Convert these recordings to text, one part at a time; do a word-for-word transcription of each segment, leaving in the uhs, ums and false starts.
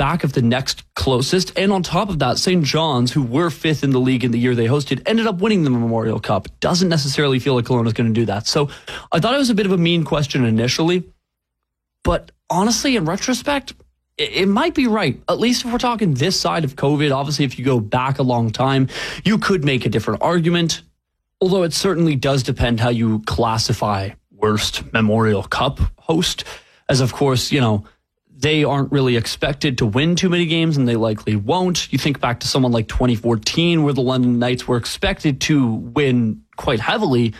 back of the next closest. And on top of that, Saint John's, who were fifth in the league in the year they hosted, ended up winning the Memorial Cup. Doesn't necessarily feel like Kelowna's going to do that. So I thought it was a bit of a mean question initially. But honestly, in retrospect, it, it might be right. At least if we're talking this side of COVID. Obviously, if you go back a long time, you could make a different argument. Although it certainly does depend how you classify worst Memorial Cup host. As of course, you know, they aren't really expected to win too many games, and they likely won't. You think back to someone like twenty fourteen, where the London Knights were expected to win quite heavily.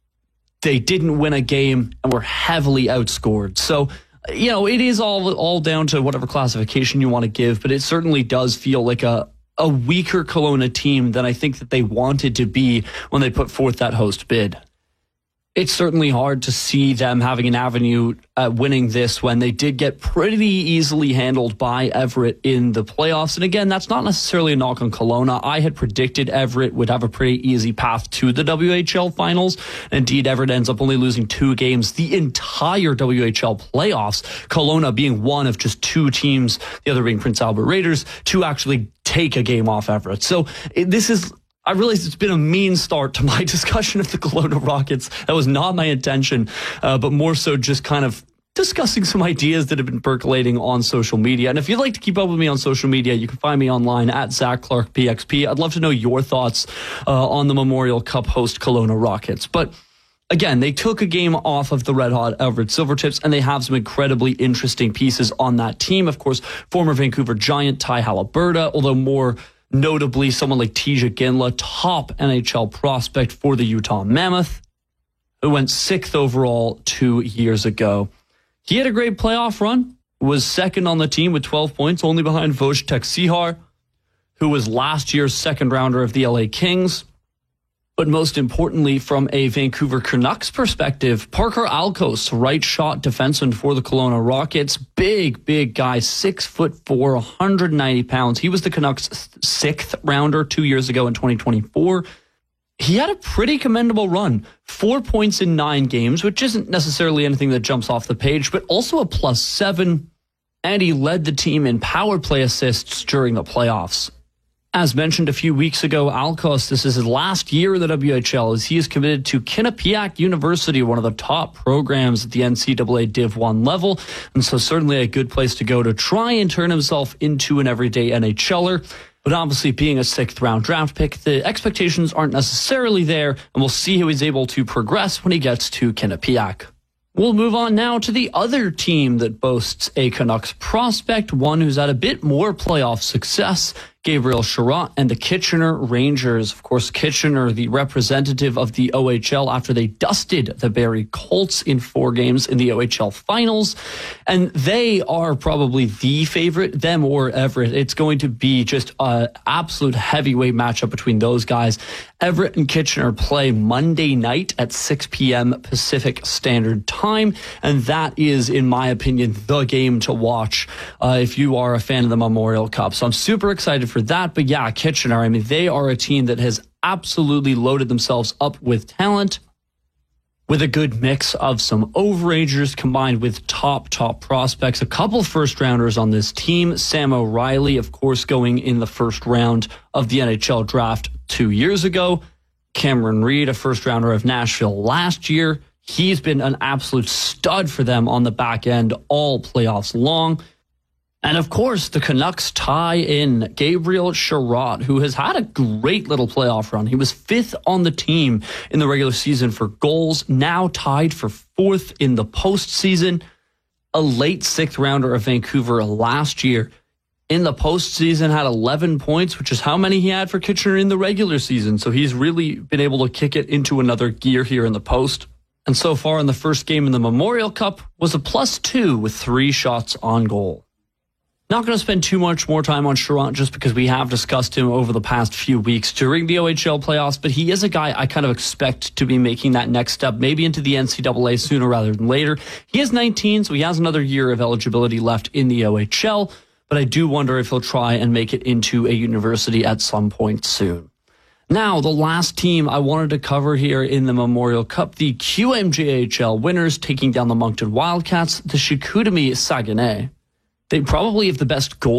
They didn't win a game and were heavily outscored. So, you know, it is all all down to whatever classification you want to give, but it certainly does feel like a, a weaker Kelowna team than I think that they wanted to be when they put forth that host bid. It's certainly hard to see them having an avenue at winning this when they did get pretty easily handled by Everett in the playoffs. And again, that's not necessarily a knock on Kelowna. I had predicted Everett would have a pretty easy path to the W H L finals. Indeed, Everett ends up only losing two games the entire W H L playoffs, Kelowna being one of just two teams, the other being Prince Albert Raiders, to actually take a game off Everett. So this is... I realize it's been a mean start to my discussion of the Kelowna Rockets. That was not my intention, uh, but more so just kind of discussing some ideas that have been percolating on social media. And if you'd like to keep up with me on social media, you can find me online at Zach Clark P X P. I'd love to know your thoughts uh, on the Memorial Cup host Kelowna Rockets. But again, they took a game off of the red-hot Everett Silvertips, and they have some incredibly interesting pieces on that team. Of course, former Vancouver Giant Ty Haliburta, although more notably someone like Tija Ginla, top N H L prospect for the Utah Mammoth, who went sixth overall two years ago. He had a great playoff run, was second on the team with twelve points, only behind Wojtek Sihar, who was last year's second rounder of the L A Kings. But most importantly, from a Vancouver Canucks perspective, Parker Alkos, right shot defenseman for the Kelowna Rockets, big, big guy, six foot four, one hundred ninety pounds. He was the Canucks' sixth rounder two years ago in twenty twenty-four. He had a pretty commendable run, four points in nine games, which isn't necessarily anything that jumps off the page, but also a plus seven, and he led the team in power play assists during the playoffs. As mentioned a few weeks ago, Alkos, this is his last year in the W H L as he is committed to Quinnipiac University, one of the top programs at the N C double A Div one level. And so certainly a good place to go to try and turn himself into an everyday N H L er. But obviously being a sixth round draft pick, the expectations aren't necessarily there, and we'll see how he's able to progress when he gets to Quinnipiac. We'll move on now to the other team that boasts a Canucks prospect, one who's had a bit more playoff success, Gabriel Sherratt and the Kitchener Rangers. Of course, Kitchener, the representative of the O H L after they dusted the Barrie Colts in four games in the O H L finals. And they are probably the favorite, them or Everett. It's going to be just an absolute heavyweight matchup between those guys. Everett and Kitchener play Monday night at six p.m. Pacific Standard Time. And that is, in my opinion, the game to watch uh, if you are a fan of the Memorial Cup. So I'm super excited for that. But yeah, Kitchener, I mean, they are a team that has absolutely loaded themselves up with talent, with a good mix of some overagers combined with top, top prospects. A couple first rounders on this team. Sam O'Reilly, of course, going in the first round of the N H L draft two years ago. Cameron Reed, a first rounder of Nashville last year. He's been an absolute stud for them on the back end all playoffs long. And of course, the Canucks tie in Gabriel Sherratt, who has had a great little playoff run. He was fifth on the team in the regular season for goals, now tied for fourth in the postseason. A late sixth rounder of Vancouver last year. In the postseason, had eleven points, which is how many he had for Kitchener in the regular season. So he's really been able to kick it into another gear here in the post. And so far in the first game in the Memorial Cup was a plus two with three shots on goal. Not going to spend too much more time on Sherratt just because we have discussed him over the past few weeks during the O H L playoffs, but he is a guy I kind of expect to be making that next step, maybe into the N C double A sooner rather than later. He is nineteen, so he has another year of eligibility left in the O H L, but I do wonder if he'll try and make it into a university at some point soon. Now, the last team I wanted to cover here in the Memorial Cup, the Q M J H L winners taking down the Moncton Wildcats, the Chicoutimi Saguenay. They probably have the best goal